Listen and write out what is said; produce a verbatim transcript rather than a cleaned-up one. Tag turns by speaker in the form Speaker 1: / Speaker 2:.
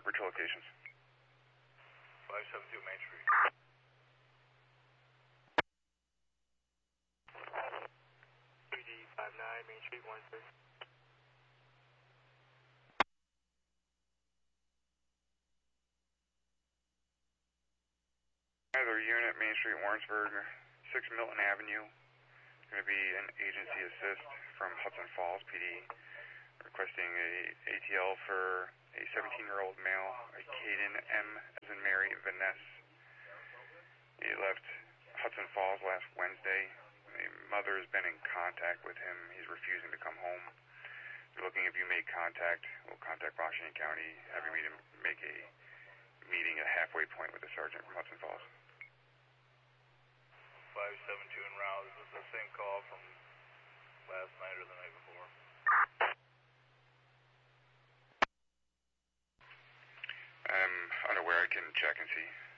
Speaker 1: which locations?
Speaker 2: five seventy-two Main Street. P D five nine Main Street, one six.
Speaker 1: Either unit, Main Street, Warrensburg, six Milton Avenue. Going to be an agency assist from Hudson Falls P D, requesting a A T L for a seventeen-year-old male, a Caden M. as in Mary Vaness. He left Hudson Falls last Wednesday. The mother has been in contact with him. He's refusing to come home. They're looking if you make contact. We'll contact Washington County, have you meet him, make a meeting at halfway point with the sergeant from Hudson Falls.
Speaker 2: five seven two en route. Is this the same call from last night or the night before?
Speaker 1: I'm unaware. I can check and see.